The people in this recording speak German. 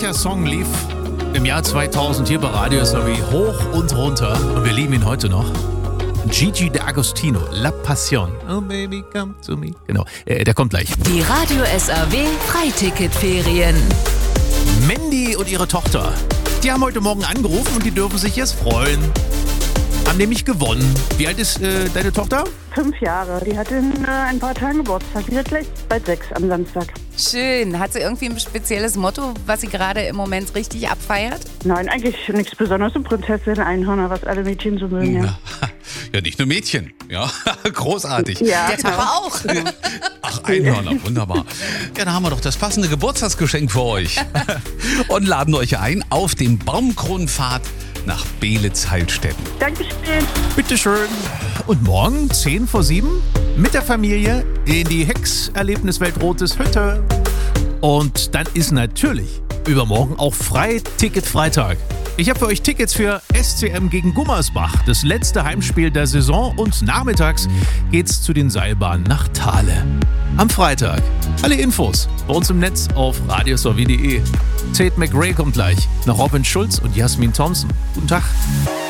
Welcher Song lief im Jahr 2000 hier bei Radio SRW hoch und runter und wir lieben ihn heute noch? Gigi D'Agostino, La Passion. Oh baby, come to me. Genau, der kommt gleich. Die Radio SRW Freiticketferien. Mandy und ihre Tochter, die haben heute Morgen angerufen und die dürfen sich jetzt freuen. Haben nämlich gewonnen. Wie alt ist deine Tochter? 5 Jahre. Die hat in ein paar Tagen Geburtstag. Die wird gleich bald 6 am Samstag. Schön. Hat sie irgendwie ein spezielles Motto, was sie gerade im Moment richtig abfeiert? Nein, eigentlich nichts Besonderes. Eine Prinzessin, Einhörner, was alle Mädchen so mögen. Ja, Ja, nicht nur Mädchen. Ja, großartig. ja Der Papa auch. Ach, Einhörner, wunderbar. Ja, da haben wir doch das passende Geburtstagsgeschenk für euch. Und laden euch ein auf den Baumkronenpfad nach Beelitz-Heilstätten. Dankeschön. Bitteschön. Und morgen, 10 vor 7, mit der Familie in die Hex-Erlebniswelt Rotes Hütte. Und dann ist natürlich übermorgen auch Freiticket-Freitag. Ich habe für euch Tickets für SCM gegen Gummersbach, das letzte Heimspiel der Saison. Und nachmittags geht's zu den Seilbahnen nach Thale. Am Freitag. Alle Infos bei uns im Netz auf radiosrw.de. Tate McRae kommt gleich, nach Robin Schulz und Jasmin Thompson. Guten Tag.